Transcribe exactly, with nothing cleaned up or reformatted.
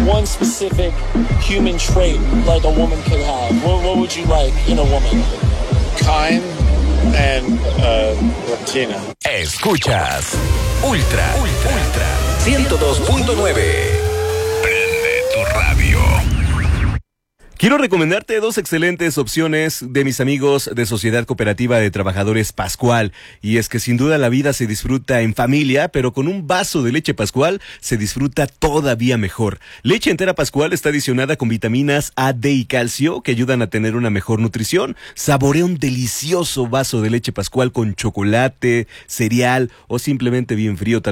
one specific human trait like a woman could have, what, what would you like in a woman? Kind and uh, Latina. Escuchas Ultra, Ultra, Ultra ciento dos punto nueve. Prende tu radio. Quiero recomendarte dos excelentes opciones de mis amigos de Sociedad Cooperativa de Trabajadores Pascual. Y es que sin duda la vida se disfruta en familia, pero con un vaso de leche Pascual se disfruta todavía mejor. Leche entera Pascual está adicionada con vitaminas A, D y calcio que ayudan a tener una mejor nutrición. Saborea un delicioso vaso de leche Pascual con chocolate, cereal o simplemente bien frío.